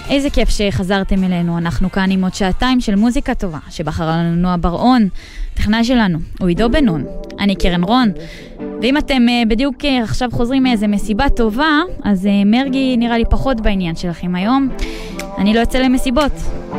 איזה כיף שחזרתם אלינו, אנחנו כאן עם עוד שעתיים של מוזיקה טובה, שבחר לנו נועה בר-און, טכנה שלנו, הוא עידו בן נון, אני קרן רון, ואם אתם בדיוק עכשיו חוזרים מאיזה מסיבה טובה, אז מרגי נראה לי פחות בעניין שלכם היום, אני לא יוצא למסיבות.